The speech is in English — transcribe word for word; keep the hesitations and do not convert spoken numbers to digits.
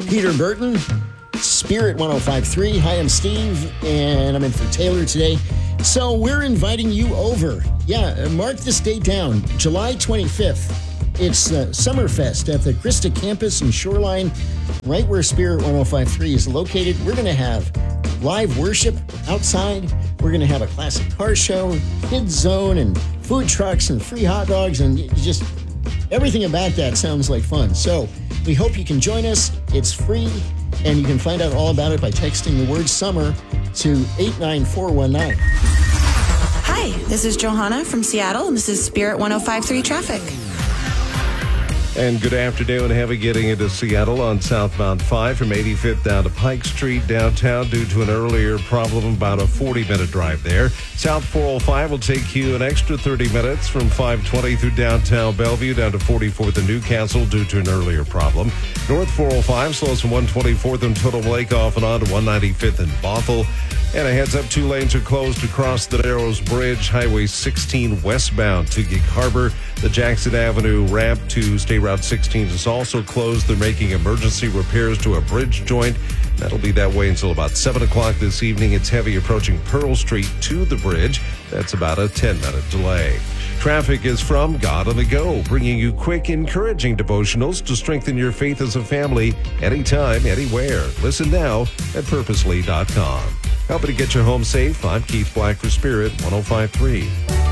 Peter Burton, Spirit one oh five point three. Hi, I'm Steve, and I'm in for Taylor today. So we're inviting you over. Yeah, mark this date down, July twenty-fifth. It's uh, Summerfest at the Krista campus in Shoreline, right where Spirit one oh five point three is located. We're going to have live worship outside. We're going to have a classic car show, kids zone, and food trucks, and free hot dogs, and just everything about that sounds like fun. So we hope you can join us. It's free, and you can find out all about it by texting the word summer to eight nine four one nine. Hi, this is Johanna from Seattle, and this is Spirit one oh five point three traffic. And good afternoon. Heavy getting into Seattle on southbound five from eighty-fifth down to Pike Street downtown due to an earlier problem, about a forty-minute drive there. South four oh five will take you an extra thirty minutes from five twenty through downtown Bellevue down to forty-fourth and Newcastle due to an earlier problem. North four oh five slows from one twenty-fourth and Totem Lake off and on to one ninety-fifth and Bothell. And a heads up, two lanes are closed across the Narrows Bridge, Highway sixteen westbound to Gig Harbor. The Jackson Avenue ramp to State Route sixteen is also closed. They're making emergency repairs to a bridge joint. That'll be that way until about seven o'clock this evening. It's heavy approaching Pearl Street to the bridge. That's about a ten-minute delay. Traffic is from God on the Go, bringing you quick, encouraging devotionals to strengthen your faith as a family anytime, anywhere. Listen now at purposely dot com. Helping to get you home safe, I'm Keith Black for Spirit one oh five point three.